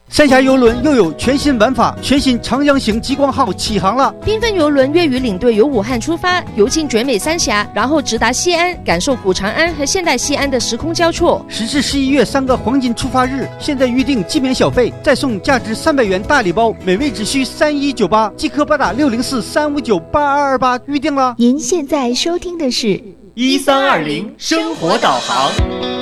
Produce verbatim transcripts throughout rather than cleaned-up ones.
三峡邮轮又有全新玩法，全新长江型极光号起航了。 缤纷邮轮粤语领队由武汉出发，游进绝美三峡，然后直达西安，感受古长安和现代西安的时空交错。 十至十一月三个黄金出发日，现在预订即免小费，再送价值三百元大礼包，每位只需三一九八，即刻拨打六零四三五九八二二八预订了。 您现在收听的是一三二零生活导航。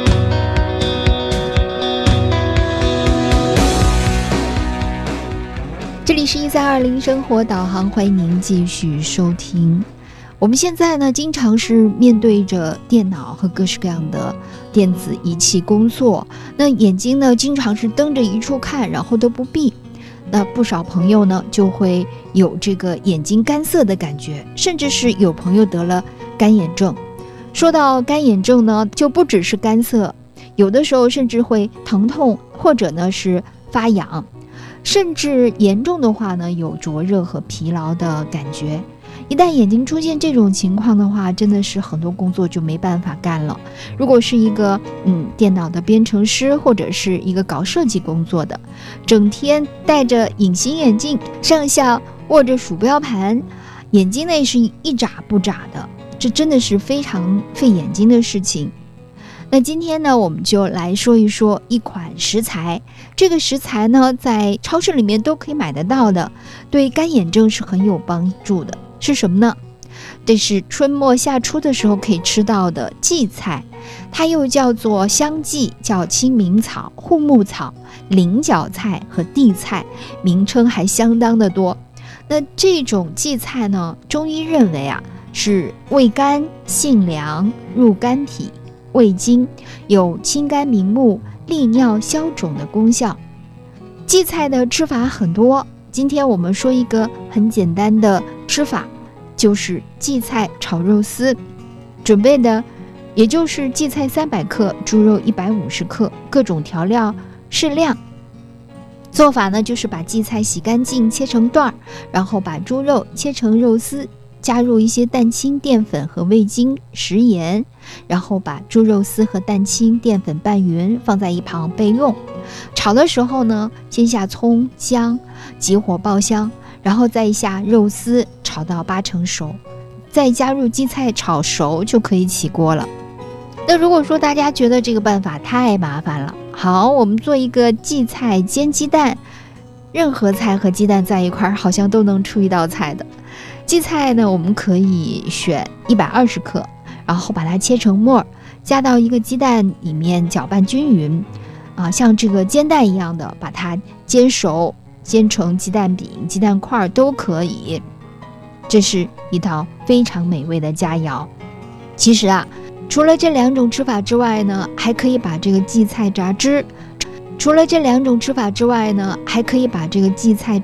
这里是一三二零生活导航，欢迎您继续收听。我们现在呢，经常是面对着电脑和各式各样的电子仪器工作，那眼睛呢，经常是瞪着一处看，然后都不闭。那不少朋友呢，就会有这个眼睛干涩的感觉，甚至是有朋友得了干眼症。说到干眼症呢，就不只是干涩，有的时候甚至会疼痛，或者呢是发痒。甚至严重的话呢，有灼热和疲劳的感觉。一旦眼睛出现这种情况的话，真的是很多工作就没办法干了。如果是一个嗯电脑的编程师，或者是一个搞设计工作的，整天戴着隐形眼镜，上下握着鼠标盘，眼睛内是一眨不眨的，这真的是非常费眼睛的事情。那今天呢，我们就来说一说一款食材。这个食材呢，在超市里面都可以买得到的，对干眼症是很有帮助的。是什么呢？这是春末夏初的时候可以吃到的荠菜，它又叫做香荠，叫清明草、护木草、菱角菜和地菜，名称还相当的多。那这种荠菜呢，中医认为啊，是味甘、性凉、入肝脾、胃经，有清肝明目、利尿消肿的功效。荠菜的吃法很多，今天我们说一个很简单的吃法，就是荠菜炒肉丝。准备的也就是荠菜三百克，猪肉一百五十克，各种调料适量。做法呢，就是把荠菜洗干净，切成段，然后把猪肉切成肉丝，加入一些蛋清、淀粉和味精、食盐，然后把猪肉丝和蛋清、淀粉拌匀，放在一旁备用。炒的时候呢，先下葱姜，急火爆香，然后再下肉丝，炒到八成熟，再加入荠菜炒熟就可以起锅了。那如果说大家觉得这个办法太麻烦了，好，我们做一个荠菜煎鸡蛋。任何菜和鸡蛋在一块儿，好像都能出一道菜的。荠菜呢，我们可以选一百二十克，然后把它切成末，加到一个鸡蛋里面搅拌均匀，啊，像这个煎蛋一样的把它煎熟，煎成鸡蛋饼、鸡蛋块都可以。这是一道非常美味的佳肴。其实啊，除了这两种吃法之外呢，还可以把这个荠菜榨汁。除了这两种吃法之外呢，还可以把这个荠菜